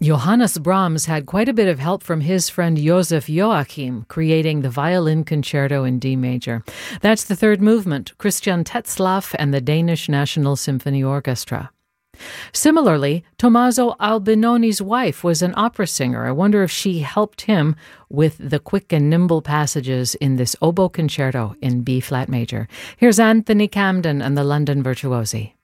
Johannes Brahms had quite a bit of help from his friend Joseph Joachim, creating the Violin Concerto in D major. That's the third movement, Christian Tetzlaff and the Danish National Symphony Orchestra. Similarly, Tommaso Albinoni's wife was an opera singer. I wonder if she helped him with the quick and nimble passages in this oboe concerto in B-flat major. Here's Anthony Camden and the London Virtuosi.